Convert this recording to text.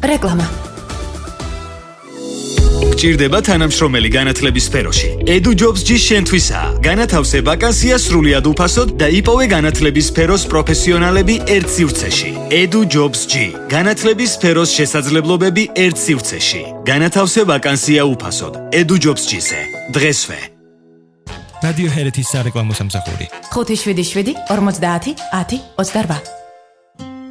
რეკლამა. გჭირდება თანამშრომელი განათლების სფეროში. Edu Jobs G შენთვისაა. განათავსე ვაკანსია სრულიად უფასოდ და იპოვე განათლების სფეროს პროფესიონალები ერთ სივრცეში. Edu Jobs G. განათლების სფეროს შესაძლებლობები ერთ სივრცეში. განათავსე ვაკანსია უფასოდ. Edu Jobs G-ზე. დღესვე. რადიო ჰერეთის სარეკლამო სამსახური. 577 50 10 28